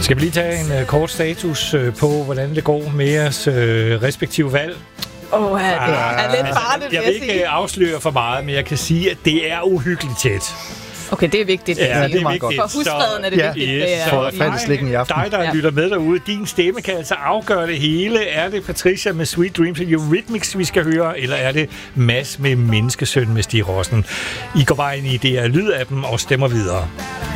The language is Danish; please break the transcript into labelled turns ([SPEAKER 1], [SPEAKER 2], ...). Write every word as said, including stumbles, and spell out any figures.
[SPEAKER 1] Skal vi lige tage en uh, kort status uh, på, hvordan det går med jeres uh, respektive valg?
[SPEAKER 2] Åh, oh, det er lidt farligt,
[SPEAKER 1] jeg vil ikke afsløre for meget, men jeg kan sige, at det er uhyggeligt tæt.
[SPEAKER 2] Okay, det er vigtigt.
[SPEAKER 1] Ja, det er vigtigt.
[SPEAKER 2] For husfreden er det
[SPEAKER 1] så,
[SPEAKER 2] vigtigt.
[SPEAKER 1] Yes,
[SPEAKER 2] det er,
[SPEAKER 1] for dig,
[SPEAKER 3] i aften.
[SPEAKER 1] dig, der ja. lytter med derude, din stemme kan altså afgøre det hele. Er det Patricia med Sweet Dreams og Eurythmics, vi skal høre, eller er det Mads med Menneskesøn med Stig Rossen? I går bare ind i det her lydappen og stemmer videre.